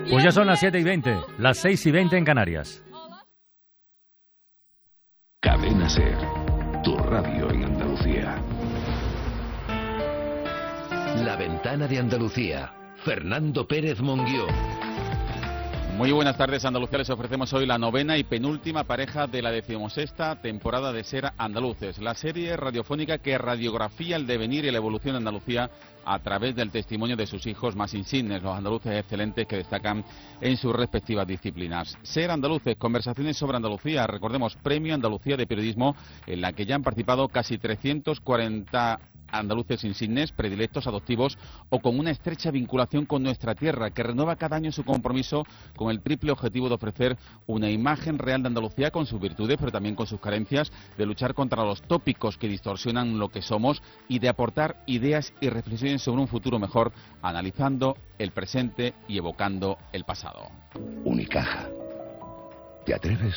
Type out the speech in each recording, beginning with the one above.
Pues ya son las 7:20, las 6:20 en Canarias. Cadena SER, tu radio en Andalucía. La ventana de Andalucía. Fernando Pérez Monguió. Muy buenas tardes, Andalucía. Les ofrecemos hoy la novena y penúltima pareja de la 16ª temporada de Ser Andaluces, la serie radiofónica que radiografía el devenir y la evolución de Andalucía a través del testimonio de sus hijos más insignes, los andaluces excelentes que destacan en sus respectivas disciplinas. Ser Andaluces, conversaciones sobre Andalucía, recordemos, Premio Andalucía de Periodismo, en la que ya han participado casi 340 andaluces insignes, predilectos, adoptivos o con una estrecha vinculación con nuestra tierra, que renueva cada año su compromiso con el triple objetivo de ofrecer una imagen real de Andalucía con sus virtudes, pero también con sus carencias, de luchar contra los tópicos que distorsionan lo que somos y de aportar ideas y reflexiones sobre un futuro mejor, analizando el presente y evocando el pasado. Unicaja. ¿Te atreves?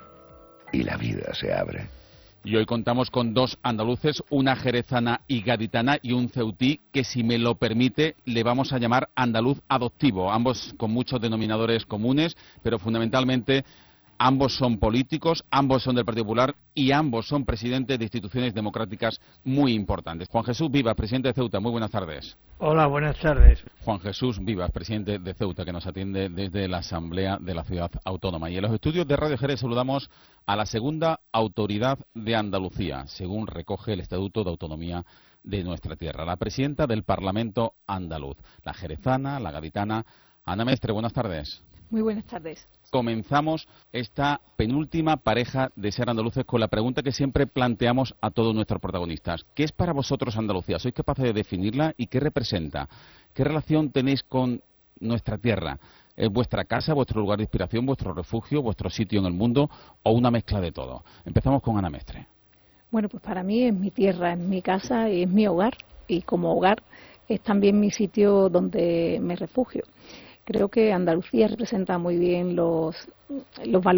Y la vida se abre. Y hoy contamos con dos andaluces, una jerezana y gaditana y un ceutí que, si me lo permite, le vamos a llamar andaluz adoptivo. Ambos con muchos denominadores comunes, pero fundamentalmente ambos son políticos, ambos son del Partido Popular y ambos son presidentes de instituciones democráticas muy importantes. Juan Jesús Vivas, presidente de Ceuta, muy buenas tardes. Hola, buenas tardes. Juan Jesús Vivas, presidente de Ceuta, que nos atiende desde la Asamblea de la Ciudad Autónoma. Y en los estudios de Radio Jerez saludamos a la segunda autoridad de Andalucía, según recoge el Estatuto de Autonomía de nuestra tierra, la presidenta del Parlamento andaluz, la jerezana, la gaditana. Ana Mestre, buenas tardes. Muy buenas tardes. Comenzamos esta penúltima pareja de Ser Andaluces con la pregunta que siempre planteamos a todos nuestros protagonistas. ¿Qué es para vosotros Andalucía? ¿Sois capaces de definirla y qué representa? ¿Qué relación tenéis con nuestra tierra? ¿Es vuestra casa, vuestro lugar de inspiración, vuestro refugio, vuestro sitio en el mundo o una mezcla de todo? Empezamos con Ana Mestre. Bueno, pues para mí es mi tierra, es mi casa y es mi hogar. Y como hogar es también mi sitio donde me refugio. Creo que Andalucía representa muy bien los valores